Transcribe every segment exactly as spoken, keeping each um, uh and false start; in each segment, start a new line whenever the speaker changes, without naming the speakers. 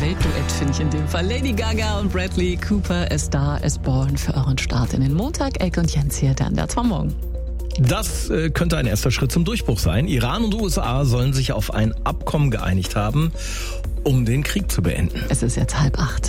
Weltduett, finde ich in dem Fall. Lady Gaga und Bradley Cooper, A Star is Born, für euren Start in den Montag. Elke und Jens hier, dann der zwei morgen.
Das äh, könnte ein erster Schritt zum Durchbruch sein. Iran und U S A sollen sich auf ein Abkommen geeinigt haben, um den Krieg zu beenden.
Es ist jetzt halb acht.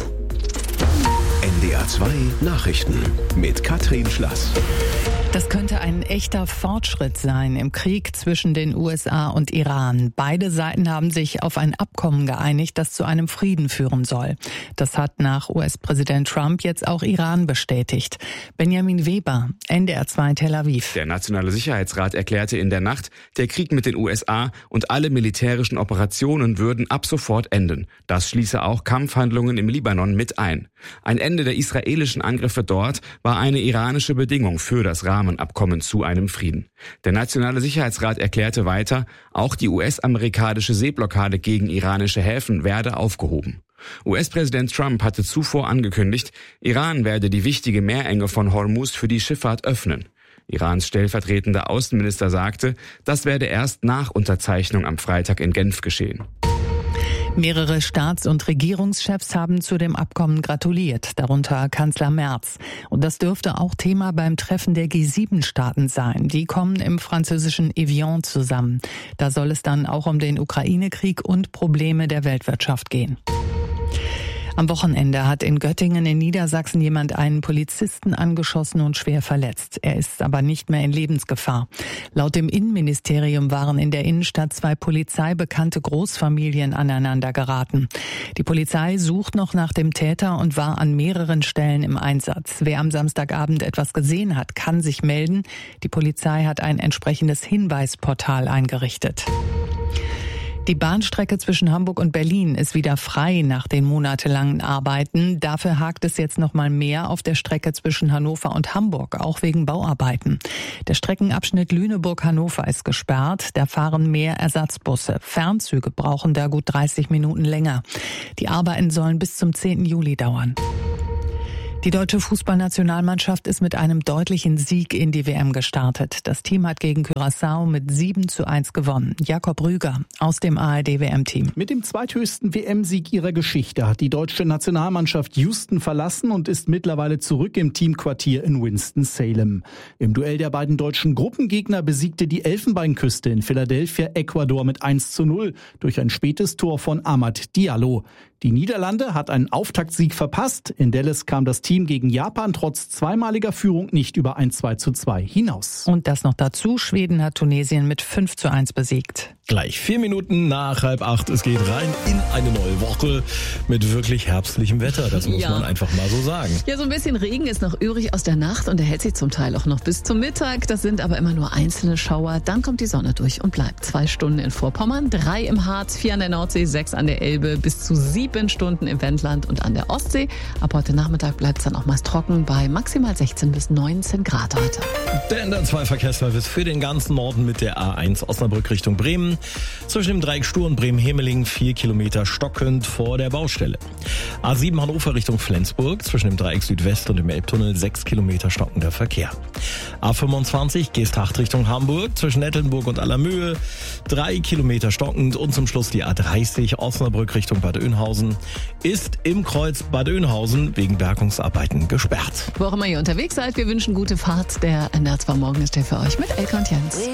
N D R zwei Nachrichten mit Katrin Schlass.
Das könnte ein echter Fortschritt sein im Krieg zwischen den U S A und Iran. Beide Seiten haben sich auf ein Abkommen geeinigt, das zu einem Frieden führen soll. Das hat nach U S-Präsident Trump jetzt auch Iran bestätigt. Benjamin Weber, N D R zwei Tel Aviv.
Der Nationale Sicherheitsrat erklärte in der Nacht, der Krieg mit den U S A und alle militärischen Operationen würden ab sofort enden. Das schließe auch Kampfhandlungen im Libanon mit ein. Ein Ende der israelischen Angriffe dort war eine iranische Bedingung für das Rahmenabkommen zu einem Frieden. Der Nationale Sicherheitsrat erklärte weiter, auch die U S-amerikanische Seeblockade gegen iranische Häfen werde aufgehoben. U S-Präsident Trump hatte zuvor angekündigt, Iran werde die wichtige Meerenge von Hormuz für die Schifffahrt öffnen. Irans stellvertretender Außenminister sagte, das werde erst nach Unterzeichnung am Freitag in Genf geschehen.
Mehrere Staats- und Regierungschefs haben zu dem Abkommen gratuliert, darunter Kanzler Merz. Und das dürfte auch Thema beim Treffen der G sieben Staaten sein. Die kommen im französischen Evian zusammen. Da soll es dann auch um den Ukraine-Krieg und Probleme der Weltwirtschaft gehen. Am Wochenende hat in Göttingen in Niedersachsen jemand einen Polizisten angeschossen und schwer verletzt. Er ist aber nicht mehr in Lebensgefahr. Laut dem Innenministerium waren in der Innenstadt zwei polizeibekannte Großfamilien aneinander geraten. Die Polizei sucht noch nach dem Täter und war an mehreren Stellen im Einsatz. Wer am Samstagabend etwas gesehen hat, kann sich melden. Die Polizei hat ein entsprechendes Hinweisportal eingerichtet. Die Bahnstrecke zwischen Hamburg und Berlin ist wieder frei nach den monatelangen Arbeiten. Dafür hakt es jetzt noch mal mehr auf der Strecke zwischen Hannover und Hamburg, auch wegen Bauarbeiten. Der Streckenabschnitt Lüneburg-Hannover ist gesperrt. Da fahren mehr Ersatzbusse. Fernzüge brauchen da gut dreißig Minuten länger. Die Arbeiten sollen bis zum zehnten Juli dauern. Die deutsche Fußballnationalmannschaft ist mit einem deutlichen Sieg in die W M gestartet. Das Team hat gegen Curaçao mit sieben zu eins gewonnen. Jakob Rüger aus dem A R D-W M-Team.
Mit dem zweithöchsten W M-Sieg ihrer Geschichte hat die deutsche Nationalmannschaft Houston verlassen und ist mittlerweile zurück im Teamquartier in Winston-Salem. Im Duell der beiden deutschen Gruppengegner besiegte die Elfenbeinküste in Philadelphia Ecuador mit eins zu null durch ein spätes Tor von Amad Diallo. Die Niederlande hat einen Auftaktsieg verpasst. In Dallas kam das Team gegen Japan trotz zweimaliger Führung nicht über ein zwei zu zwei hinaus.
Und das noch dazu, Schweden hat Tunesien mit fünf zu eins besiegt.
Gleich vier Minuten nach halb acht. Es geht rein in eine neue Woche mit wirklich herbstlichem Wetter. Das muss ja. man einfach mal so sagen.
Ja, so ein bisschen Regen ist noch übrig aus der Nacht und er hält sich zum Teil auch noch bis zum Mittag. Das sind aber immer nur einzelne Schauer. Dann kommt die Sonne durch und bleibt. Zwei Stunden in Vorpommern, drei im Harz, vier an der Nordsee, sechs an der Elbe, bis zu sieben Stunden im Wendland und an der Ostsee. Ab heute Nachmittag bleibt es dann auch meist trocken bei maximal sechzehn bis neunzehn Grad heute.
Der N D R zwei Verkehrsservice für den ganzen Norden mit der A eins Osnabrück Richtung Bremen. Zwischen dem Dreieck Stur und Bremen-Hemeling vier Kilometer stockend vor der Baustelle. A sieben Hannover Richtung Flensburg. Zwischen dem Dreieck Südwest und dem Elbtunnel sechs Kilometer stockender Verkehr. A fünfundzwanzig Geesthacht Richtung Hamburg. Zwischen Nettelnburg und Allermöhe drei Kilometer stockend. Und zum Schluss die A dreißig Osnabrück Richtung Bad Oeynhausen ist im Kreuz Bad Oeynhausen wegen Bergungsarbeiten gesperrt.
Wo auch immer ihr unterwegs seid, wir wünschen gute Fahrt. Der N D R zwei Morgen ist der für euch mit Elke und Jens.